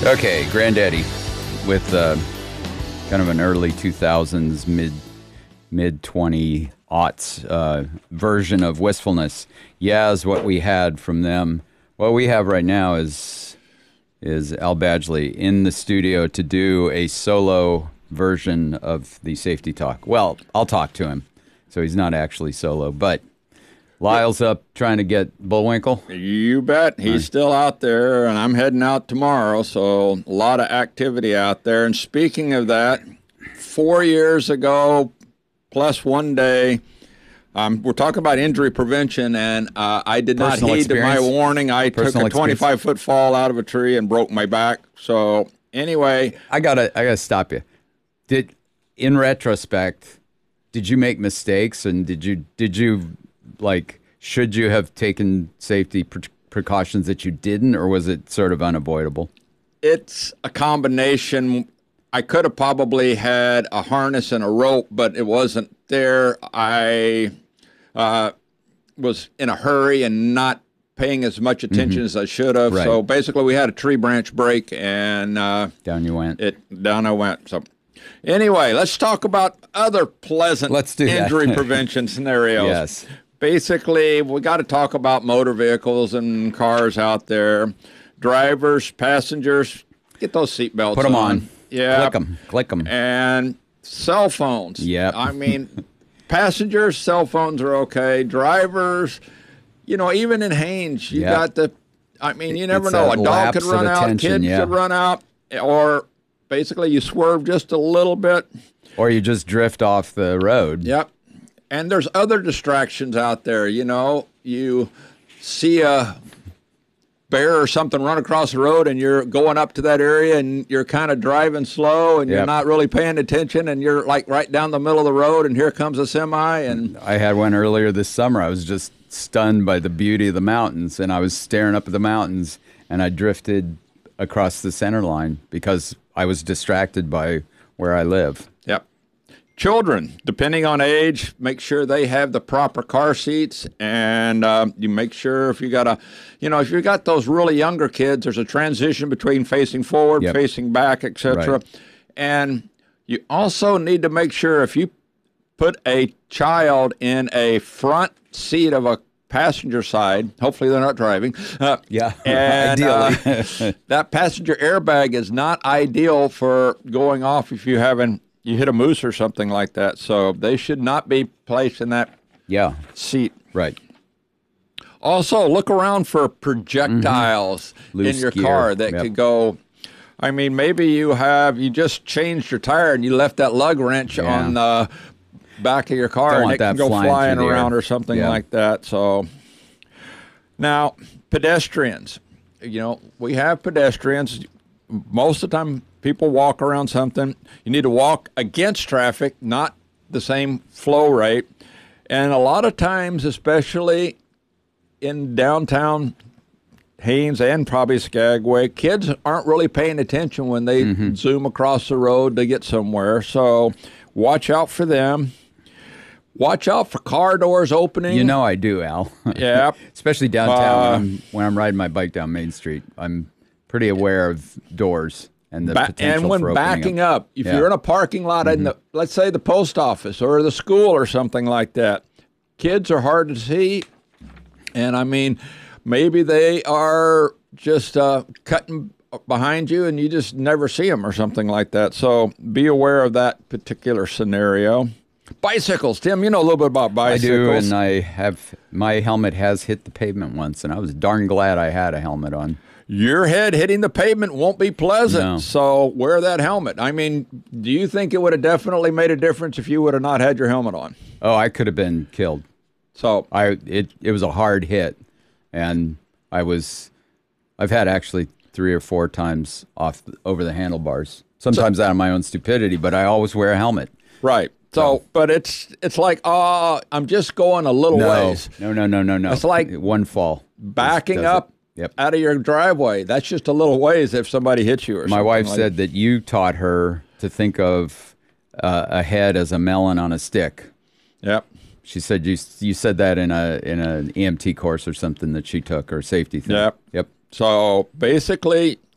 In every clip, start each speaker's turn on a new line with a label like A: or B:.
A: Okay, Granddaddy with kind of an early 2000s, mid 20 aughts version of Wistfulness. Yeah, is what we had from them. What we have right now is Al Badgley in the studio to do a solo version of the Safety Talk. Well, I'll talk to him, so he's not actually solo, but Lyle's up trying to get Bullwinkle.
B: You bet. He's still out there, and I'm heading out tomorrow, so a lot of activity out there. And speaking of that, 4 years ago, plus 1 day, we're talking about injury prevention, and I did not heed to my warning. I took a 25-foot fall out of a tree and broke my back. So anyway,
A: I gotta stop you. In retrospect, did you make mistakes, and did you like, should you have taken safety precautions that you didn't, or was it sort of unavoidable?
B: It's a combination. I could have probably had a harness and a rope, but it wasn't there. I was in a hurry and not paying as much attention as I should have.
A: Right.
B: So basically, we had a tree branch break, and
A: down you went.
B: Down I went. So anyway, let's talk about other pleasant injury prevention scenarios.
A: Yes.
B: Basically, we got to talk about motor vehicles and cars out there. Drivers, passengers, get those seatbelts.
A: Put them on.
B: Yeah.
A: Click them.
B: And cell phones.
A: Yeah.
B: I mean, passengers, cell phones are okay. Drivers, even in Haines, you got the, you never know. A dog could run out, kids could run out, or basically you swerve just a little bit.
A: Or you just drift off the road.
B: Yep. And there's other distractions out there. You see a bear or something run across the road, and you're going up to that area, and you're kind of driving slow, and you're not really paying attention, and you're like right down the middle of the road, and here comes a semi. And
A: I had one earlier this summer. I was just stunned by the beauty of the mountains, and I was staring up at the mountains, and I drifted across the center line because I was distracted by where I live.
B: Yep. Children, depending on age, make sure they have the proper car seats, and you make sure if you got if you got those really younger kids, there's a transition between facing forward, facing back, etc.
A: Right.
B: And you also need to make sure if you put a child in a front seat of a passenger side, hopefully they're not driving. And,
A: ideally,
B: that passenger airbag is not ideal for going off if you hit a moose or something like that. So they should not be placed in that seat.
A: Right.
B: Also, look around for projectiles in your car that could go. I mean, maybe you just changed your tire and you left that lug wrench on the back of your car, and it can go flying around or something like that. So now, pedestrians. We have pedestrians. Most of the time, people walk around something. You need to walk against traffic, not the same flow rate. And a lot of times, especially in downtown Haines and probably Skagway, kids aren't really paying attention when they zoom across the road to get somewhere. So watch out for them. Watch out for car doors opening.
A: I do, Al.
B: Yeah.
A: Especially downtown when I'm riding my bike down Main Street. I'm pretty aware of doors and the potential
B: and when
A: for
B: backing up. If you're in a parking lot in let's say the post office or the school or something like that, kids are hard to see. And I mean, maybe they are just cutting behind you and you just never see them or something like that. So be aware of that particular scenario. Bicycles, Tim, you know a little bit about bicycles.
A: I do, and my helmet has hit the pavement once, and I was darn glad I had a helmet on.
B: Your head hitting the pavement won't be pleasant, so wear that helmet. I mean, do you think it would have definitely made a difference if you would have not had your helmet on?
A: Oh, I could have been killed.
B: So
A: it was a hard hit, and I've had actually 3 or 4 times over the handlebars. Sometimes out of my own stupidity, but I always wear a helmet.
B: Right. So, but it's like, I'm just going a little ways.
A: No.
B: It's like
A: one fall.
B: Backing up out of your driveway. That's just a little ways if somebody hits you or something.
A: My wife said that you taught her to think of a head as a melon on a stick.
B: Yep.
A: She said you said that in an EMT course or something that she took, or safety thing.
B: Yep.
A: Yep.
B: So basically,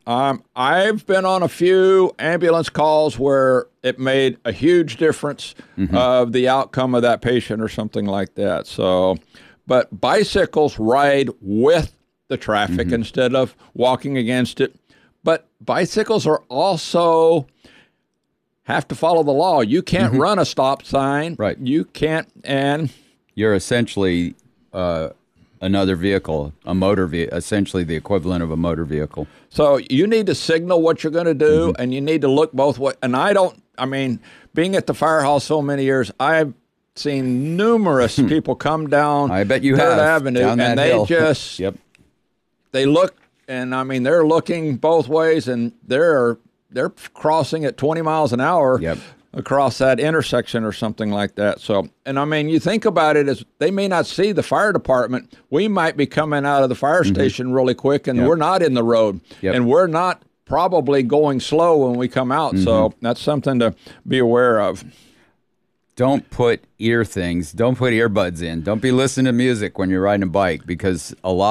B: I've been on a few ambulance calls where it made a huge difference of the outcome of that patient or something like that. So, but bicycles ride with the traffic instead of walking against it. But bicycles are also have to follow the law. You can't run a stop sign.
A: Right.
B: You can't, and
A: you're essentially another vehicle, a motor vehicle, essentially the equivalent of a motor vehicle.
B: So you need to signal what you're going to do, and you need to look both ways. And I mean, being at the fire hall so many years, I've seen numerous people come down
A: I bet you
B: Third
A: have,
B: Avenue,
A: down that
B: and they
A: hill.
B: just,
A: Yep.
B: they look, and I mean, they're looking both ways, and they're crossing at 20 miles an hour.
A: Yep.
B: Across that intersection or something like that. So, and I mean, you think about it as they may not see the fire department. We might be coming out of the fire station really quick, and we're not in the road, and we're not probably going slow when we come out. So that's something to be aware of.
A: Don't put don't put earbuds in. Don't be listening to music when you're riding a bike, because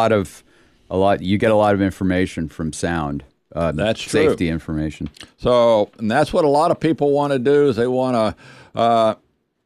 A: you get a lot of information from sound.
B: That's true.
A: Safety information.
B: So, and that's what a lot of people want to do, is they want to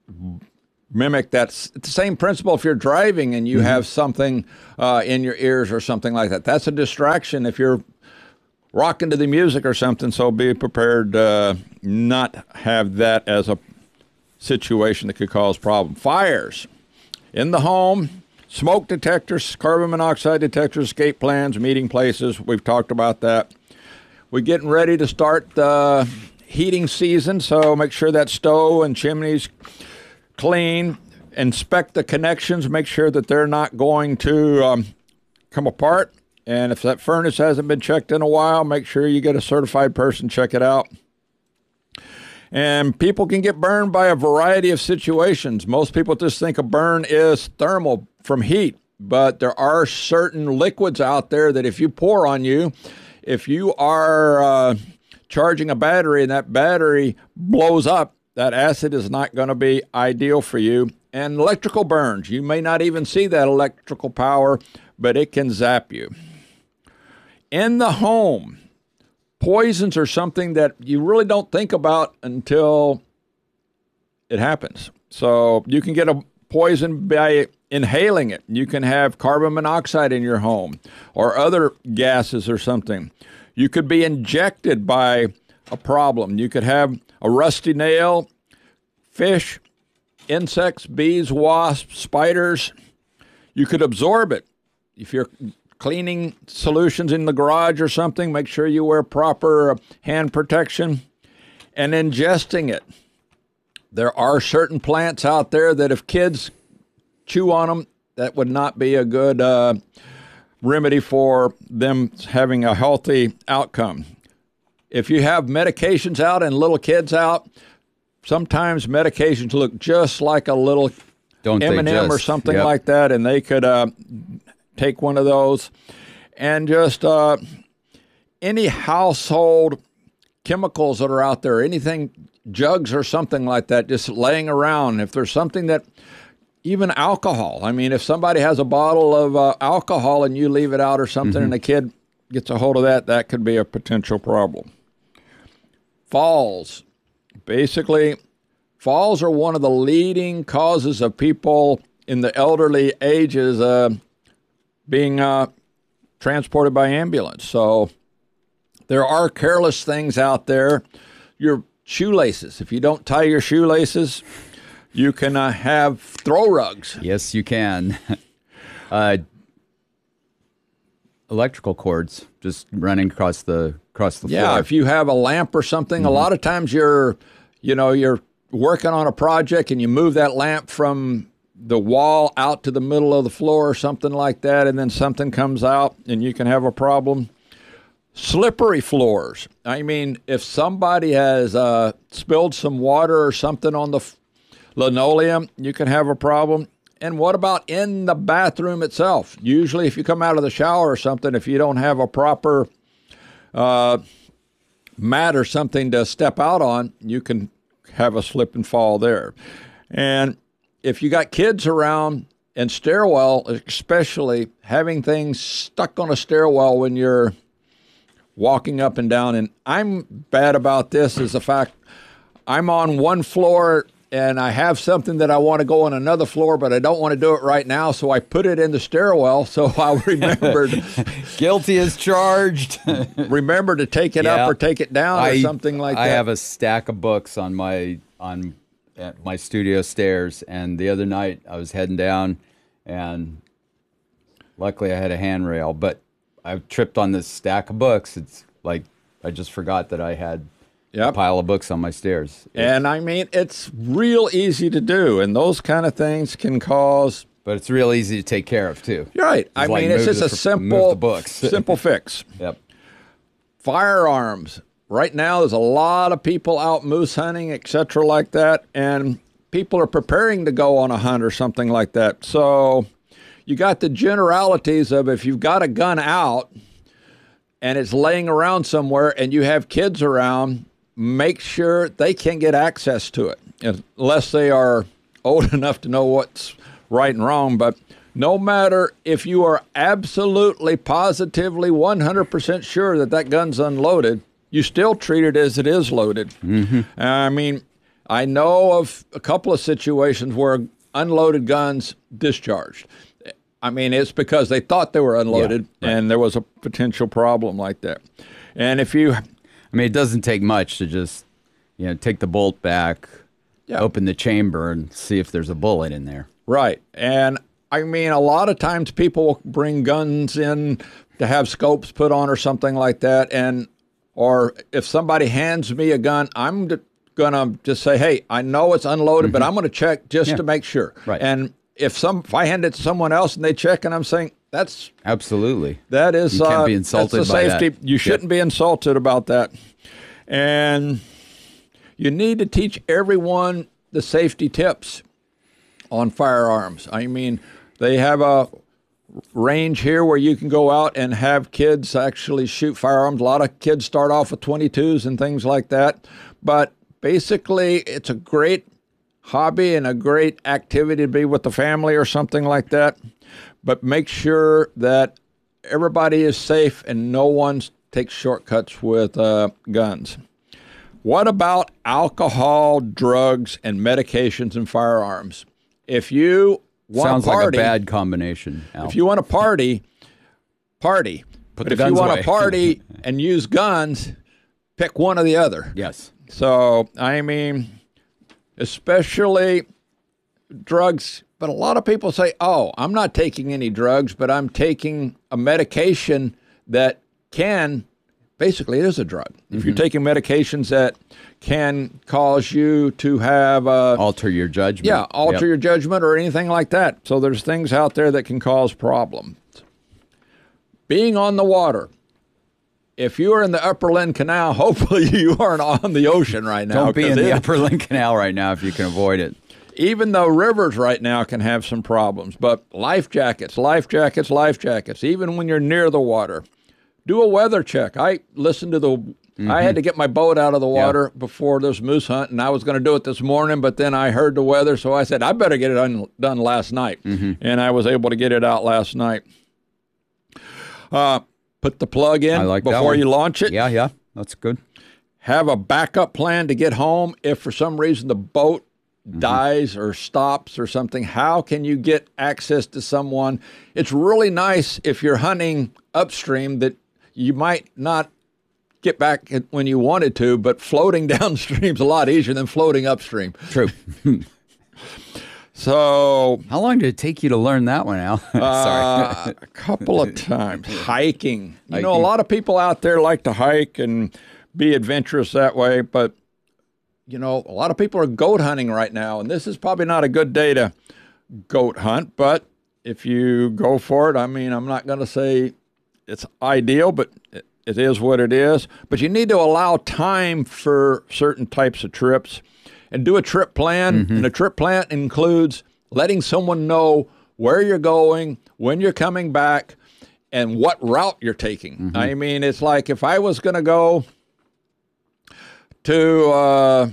B: mimic that. It's the same principle if you're driving and you have something in your ears or something like that. That's a distraction if you're rocking to the music or something. So be prepared to not have that as a situation that could cause problem. Fires in the home, smoke detectors, carbon monoxide detectors, escape plans, meeting places. We've talked about that. We're getting ready to start the heating season, so make sure that stove and chimney's clean. Inspect the connections, make sure that they're not going to come apart. And if that furnace hasn't been checked in a while, make sure you get a certified person check it out. And people can get burned by a variety of situations. Most people just think a burn is thermal from heat, but there are certain liquids out there that if you pour on you, if you are charging a battery and that battery blows up, that acid is not going to be ideal for you. And electrical burns, you may not even see that electrical power, but it can zap you. In the home, poisons are something that you really don't think about until it happens. So you can get a poison by inhaling it. You can have carbon monoxide in your home or other gases or something. You could be injected by a problem. You could have a rusty nail, fish, insects, bees, wasps, spiders. You could absorb it. If you're cleaning solutions in the garage or something, make sure you wear proper hand protection. And ingesting it. There are certain plants out there that if kids chew on them, that would not be a good remedy for them having a healthy outcome. If you have medications out and little kids out, sometimes medications look just like a little M&M or something like that, and they could take one of those. And just any household chemicals that are out there, anything, jugs or something like that, just laying around. If there's something that, even alcohol. I mean, if somebody has a bottle of alcohol and you leave it out or something and a kid gets a hold of that, that could be a potential problem. Falls. Basically, falls are one of the leading causes of people in the elderly ages being transported by ambulance. So there are careless things out there. Your shoelaces. If you don't tie your shoelaces, you can have throw rugs.
A: Yes, you can. Electrical cords just running across the floor.
B: Yeah, if you have a lamp or something, a lot of times you're working on a project and you move that lamp from the wall out to the middle of the floor or something like that, and then something comes out and you can have a problem. Slippery floors. I mean, if somebody has spilled some water or something on the linoleum, you can have a problem. And what about in the bathroom itself? Usually if you come out of the shower or something, if you don't have a proper mat or something to step out on, you can have a slip and fall there. And if you got kids around and stairwell, especially having things stuck on a stairwell when you're walking up and down. And I'm bad about this is the fact I'm on one floor and I have something that I want to go on another floor, but I don't want to do it right now. So I put it in the stairwell. So I remembered.
A: Guilty as charged.
B: Remember to take it up or take it down or something like that.
A: I have a stack of books on my studio stairs. And the other night I was heading down and luckily I had a handrail, but I tripped on this stack of books. It's like I just forgot that I had a pile of books on my stairs.
B: And I mean, it's real easy to do, and those kind of things can cause.
A: But it's real easy to take care of too.
B: You're right. I mean, it's just a simple fix.
A: Yep.
B: Firearms. Right now, there's a lot of people out moose hunting, etc., like that, and people are preparing to go on a hunt or something like that. So you got the generalities of if you've got a gun out and it's laying around somewhere and you have kids around, make sure they can get access to it, unless they are old enough to know what's right and wrong. But no matter if you are absolutely, positively, 100% sure that that gun's unloaded, you still treat it as it is loaded.
A: Mm-hmm.
B: I mean, I know of a couple of situations where unloaded guns discharged. I mean, it's because they thought they were unloaded, and there was a potential problem like that. And if you...
A: I mean, it doesn't take much to just, take the bolt back, open the chamber, and see if there's a bullet in there.
B: Right. And, I mean, a lot of times people will bring guns in to have scopes put on or something like that. Or if somebody hands me a gun, I'm going to just say, hey, I know it's unloaded, but I'm going to check just to make sure.
A: Right.
B: And if I hand it to someone else and they check and I'm saying, that's
A: absolutely.
B: That is
A: you can't be insulted
B: that's the
A: by
B: safety.
A: that.
B: You shouldn't be insulted about that. And you need to teach everyone the safety tips on firearms. I mean, they have a range here where you can go out and have kids actually shoot firearms. A lot of kids start off with 22s and things like that. But basically, it's a great hobby and a great activity to be with the family or something like that. But make sure that everybody is safe and no one takes shortcuts with guns. What about alcohol, drugs, and medications and firearms? If you want
A: to party... Sounds like a bad combination, Al.
B: If you want to party. But if you want to party and use guns, pick one or the other.
A: Yes.
B: So, I mean, especially drugs... But a lot of people say, oh, I'm not taking any drugs, but I'm taking a medication that can, basically it is a drug. Mm-hmm. If you're taking medications that can cause you to have...
A: alter your judgment.
B: Yeah, alter your judgment or anything like that. So there's things out there that can cause problems. Being on the water. If you are in the Upper Lynn Canal, hopefully you aren't on the ocean right now.
A: Don't be in the Upper Lynn Canal right now if you can avoid it.
B: Even though rivers right now can have some problems, but life jackets, even when you're near the water. Do a weather check. I listened to I had to get my boat out of the water before this moose hunt, and I was going to do it this morning, but then I heard the weather, so I said, I better get it done last night. And I was able to get it out last night. Put the plug in before you launch it.
A: Yeah, that's good.
B: Have a backup plan to get home if for some reason the boat dies or stops or something. How can you get access to someone? It's really nice if you're hunting upstream that you might not get back when you wanted to, but floating downstream is a lot easier than floating upstream.
A: True.
B: So,
A: how long did it take you to learn that one, Al? Sorry.
B: A couple of times. Hiking. You know, a lot of people out there like to hike and be adventurous that way, but a lot of people are goat hunting right now, and this is probably not a good day to goat hunt, but if you go for it, I mean, I'm not going to say it's ideal, but it is what it is. But you need to allow time for certain types of trips and do a trip plan. And a trip plan includes letting someone know where you're going, when you're coming back, and what route you're taking. I mean, it's like if I was going to go to,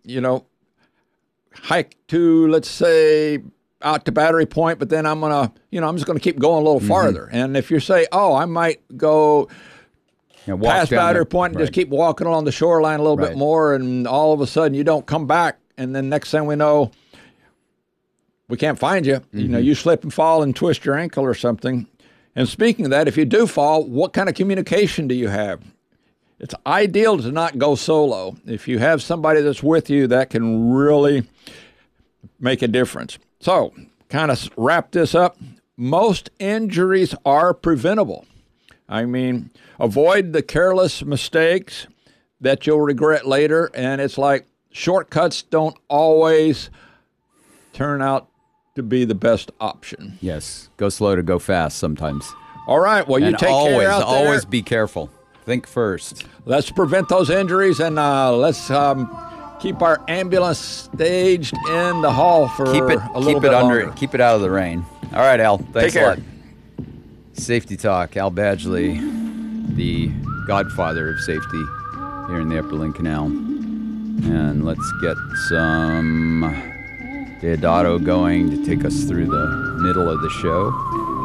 B: hike to, let's say, out to Battery Point, but then I'm going to, I'm just going to keep going a little farther. And if you say, oh, I might go pass Battery Point and just keep walking along the shoreline a little bit more, and all of a sudden you don't come back, and then next thing we know, we can't find you. You know, you slip and fall and twist your ankle or something. And speaking of that, if you do fall, what kind of communication do you have? It's ideal to not go solo. If you have somebody that's with you, that can really make a difference. So, kind of wrap this up. Most injuries are preventable. I mean, avoid the careless mistakes that you'll regret later. And it's like shortcuts don't always turn out to be the best option.
A: Yes. Go slow to go fast sometimes.
B: All right. Well, you take care out there.
A: Always be careful. Think first.
B: Let's prevent those injuries, and let's keep our ambulance staged in the hall for a little bit longer.
A: Keep it out of the rain. All right, Al. Thanks a lot. Safety Talk. Al Badgley, the godfather of safety here in the Upper Link Canal. And let's get some Deodato going to take us through the middle of the show.